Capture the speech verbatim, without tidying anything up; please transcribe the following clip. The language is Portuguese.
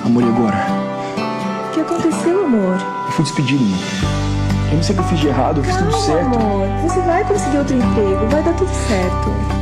Amor, e agora? O que aconteceu, amor? Eu fui despedido, mano. Eu não sei o que eu fiz de errado, eu fiz tudo Calma, certo. amor. Você vai conseguir outro emprego, vai dar tudo certo.